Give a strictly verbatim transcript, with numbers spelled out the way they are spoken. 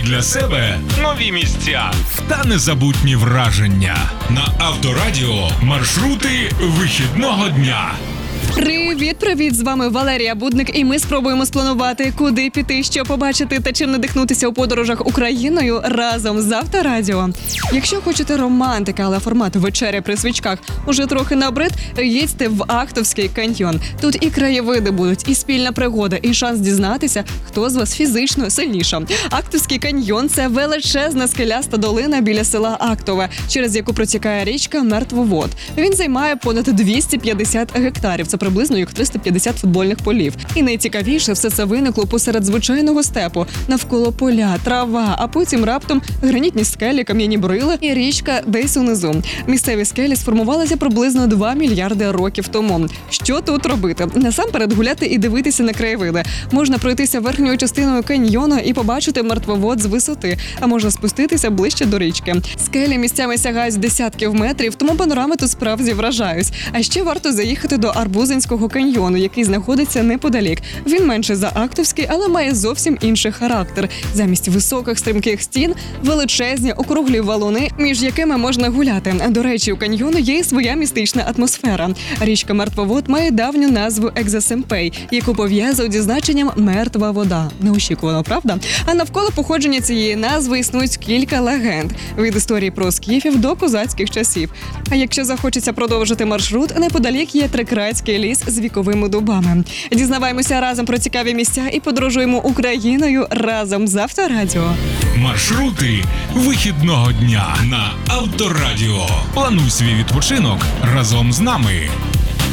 для себе нові місця та незабутні враження. На Авторадіо маршрути вихідного дня. Привіт-привіт! З вами Валерія Будник, і ми спробуємо спланувати, куди піти, що побачити та чим надихнутися у подорожах Україною разом з Авторадіо. Якщо хочете романтики, але формат вечеря при свічках уже трохи набрид, їдьте в Ахтовський каньйон. Тут і краєвиди будуть, і спільна пригода, і шанс дізнатися, хто з вас фізично сильніша. Ахтовський каньйон – це величезна скеляста долина біля села Ахтове, через яку протікає річка Мертвовод. Він займає понад двісті п'ятдесят гектарів. Це приблизно як триста п'ятдесят футбольних полів. І найцікавіше, все це виникло посеред звичайного степу. Навколо поля, трава, а потім раптом гранітні скелі, кам'яні брили і річка десь унизу. Місцеві скелі сформувалися приблизно два мільярди років тому. Що тут робити? Насамперед гуляти і дивитися на краєвиди. Можна пройтися верхньою частиною каньйону і побачити Мертвовод з висоти, а можна спуститися ближче до річки. Скелі місцями сягають десятків метрів, тому панорами тут справді вражають. А ще варто заїхати до Арбузинського каньйону, який знаходиться неподалік. Він менший за Ахтовський, але має зовсім інший характер. Замість високих стрімких стін – величезні округлі валуни, між якими можна гуляти. До речі, у каньйону є і своя містична атмосфера. Річка Мертвовод має давню назву Екзасемпей, яку пов'язують зі значенням «мертва вода». Неочікувано, правда? А навколо походження цієї назви існують кілька легенд. Від історії про скіфів до козацьких часів. А якщо захочеться продовжити маршрут, неподалік є Трикратський ліс з віковими дубами. Дізнаваємося разом про цікаві місця і подорожуємо Україною разом з Авторадіо. Маршрути вихідного дня на Авторадіо. Плануй свій відпочинок разом з нами.